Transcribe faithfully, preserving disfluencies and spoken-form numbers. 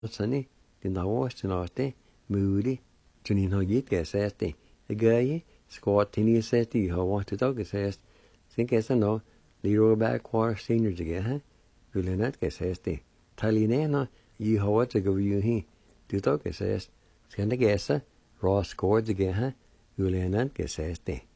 Sunny, the Nawas and Arte, Moody, Junin Hogit, guess, Asti, a guy, squat, tinny, seti, who want to talk, says, think as I know, Leroy back war seniors again, huh? Will not guess, Asti. Talinena, you how what to go you he, to talk, says, Send a guesser, raw scored again, huh? Will not guess, Asti.